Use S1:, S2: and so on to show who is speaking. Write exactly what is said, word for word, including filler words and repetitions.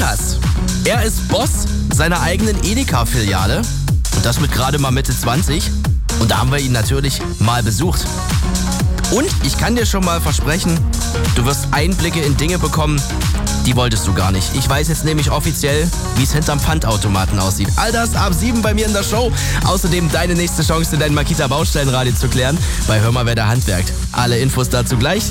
S1: Lukas. Er ist Boss seiner eigenen Edeka-Filiale und das mit gerade mal Mitte zwanzig. Und da haben wir ihn natürlich mal besucht. Und ich kann dir schon mal versprechen, du wirst Einblicke in Dinge bekommen, die wolltest du gar nicht. Ich weiß jetzt nämlich offiziell, wie es hinterm Pfandautomaten aussieht. All das ab sieben bei mir in der Show. Außerdem deine nächste Chance, dein Makita Baustellenradio zu klären bei Hör mal, wer da handwerkt. Alle Infos dazu gleich.